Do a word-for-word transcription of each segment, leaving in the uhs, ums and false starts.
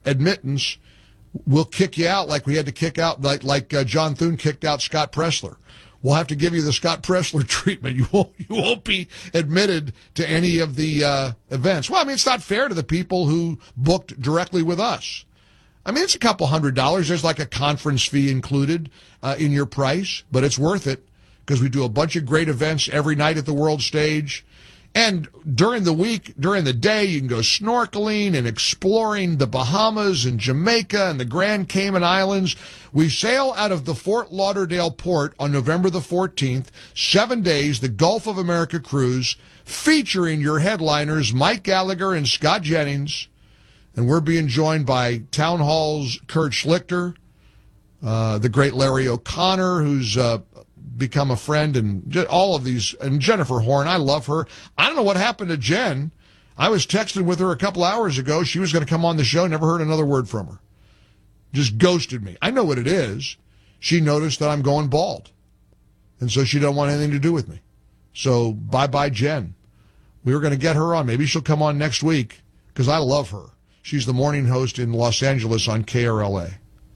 admittance, we'll kick you out like we had to kick out, like like uh, John Thune kicked out Scott Pressler. We'll have to give you the Scott Pressler treatment. You won't, you won't be admitted to any of the uh, events. Well, I mean, it's not fair to the people who booked directly with us. I mean, it's a couple hundred dollars. There's like a conference fee included uh, in your price, but it's worth it because we do a bunch of great events every night at the world stage. And during the week, during the day, you can go snorkeling and exploring the Bahamas and Jamaica and the Grand Cayman Islands. We sail out of the Fort Lauderdale port on November the fourteenth, seven days, the Gulf of America cruise, featuring your headliners, Mike Gallagher and Scott Jennings. And we're being joined by Town Hall's Kurt Schlichter, uh, the great Larry O'Connor, who's uh, become a friend, and all of these, and Jennifer Horn. I love her. I don't know what happened to Jen. I was texting with her a couple hours ago. She was going to come on the show. Never heard another word from her. Just ghosted me. I know what it is. She noticed that I'm going bald, and so she don't want anything to do with me. So bye-bye, Jen. We were going to get her on. Maybe she'll come on next week because I love her. She's the morning host in Los Angeles on K R L A.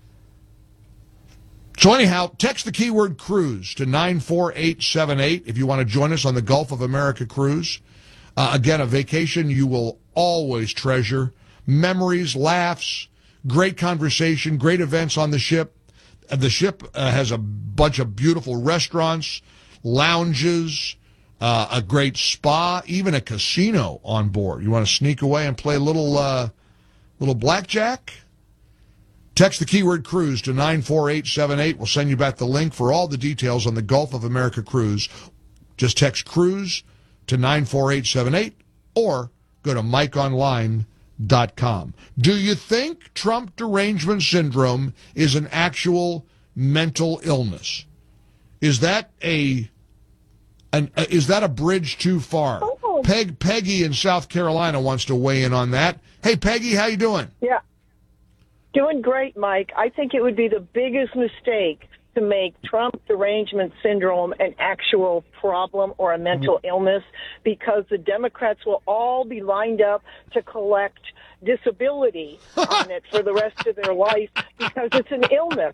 So anyhow, text the keyword cruise to nine four eight seven eight if you want to join us on the Gulf of America cruise. Uh, again, a vacation you will always treasure. Memories, laughs, great conversation, great events on the ship. Uh, the ship uh, has a bunch of beautiful restaurants, lounges, uh, a great spa, even a casino on board. You want to sneak away and play a little, uh, little blackjack? Text the keyword cruise to nine four eight seven eight. We'll send you back the link for all the details on the Gulf of America cruise. Just text cruise to nine four eight seven eight or go to mike online dot com. Do you think Trump derangement syndrome is an actual mental illness? Is that a an, uh, is that a bridge too far? Oh. Peg Peggy in South Carolina wants to weigh in on that. Hey, Peggy, how you doing? Yeah. Doing great, Mike. I think it would be the biggest mistake to make Trump derangement syndrome an actual problem or a mental illness, because the Democrats will all be lined up to collect disability on it for the rest of their life because it's an illness.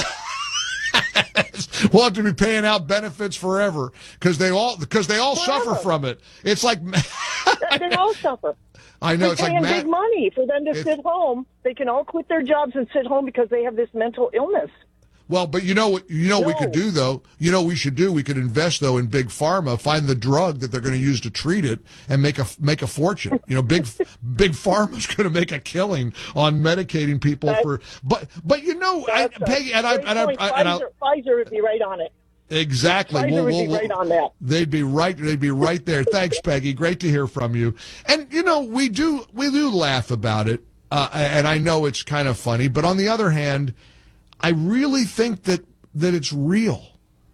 We'll have to be paying out benefits forever because they all because they all Forever. suffer from it. It's like They all suffer. I know They're it's paying like Matt, big money for them to it's, sit home. They can all quit their jobs and sit home because they have this mental illness. Well, but you know what you know No. we could do though. You know what we should do. We could invest though in big pharma, find the drug that they're going to use to treat it, and make a make a fortune. You know, big big pharma's going to make a killing on medicating people That's, for. But but you know, I, that's a Peggy and I great and I, point. I, and I Pfizer, Pfizer would be right on it. exactly. Pfizer We'll- would we'll- be we'll- right on that. They'd be right. They'd be right there. Thanks, Peggy. Great to hear from you. And you know, we do we do laugh about it, uh, and I know it's kind of funny. But on the other hand, I really think that that it's real.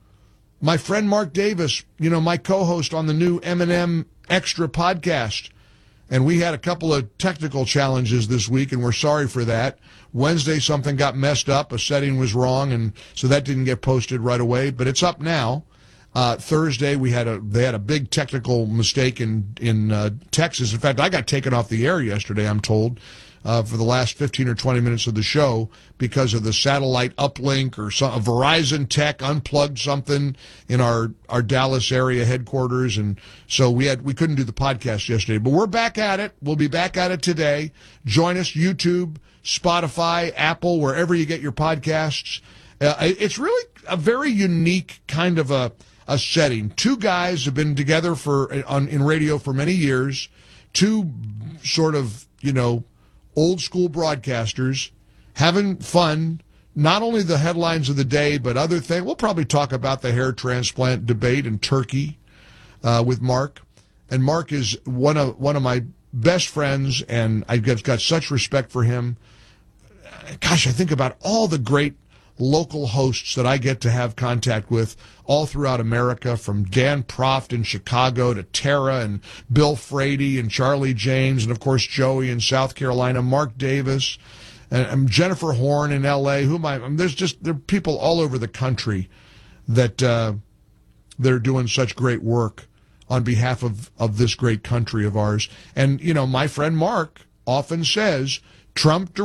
My friend Mark Davis, you know, my co-host on the new M and M Extra podcast, and we had a couple of technical challenges this week, and we're sorry for that. Wednesday, something got messed up. A setting was wrong, and so that didn't get posted right away. But it's up now. Uh, Thursday, we had a they had a big technical mistake in in uh, Texas. In fact, I got taken off the air yesterday, I'm told, uh, for the last fifteen or twenty minutes of the show because of the satellite uplink or some Verizon Tech unplugged something in our, our Dallas area headquarters, and so we had we couldn't do the podcast yesterday. But we're back at it. We'll be back at it today. Join us, YouTube, Spotify, Apple, wherever you get your podcasts. Uh, it's really a very unique kind of a a setting. Two guys have been together for on in radio for many years. Two sort of, you know, old school broadcasters having fun. Not only the headlines of the day, but other things. We'll probably talk about the hair transplant debate in Turkey uh, with Mark. And Mark is one of one of my best friends, and I've got, got such respect for him. Gosh, I think about all the great local hosts that I get to have contact with all throughout America, from Dan Proft in Chicago to Tara and Bill Frady and Charlie James, and of course Joey in South Carolina, Mark Davis, and, and Jennifer Horn in L A. Who am I? I mean, there's just there are people all over the country that uh, that are doing such great work on behalf of of this great country of ours. And you know, my friend Mark often says Trump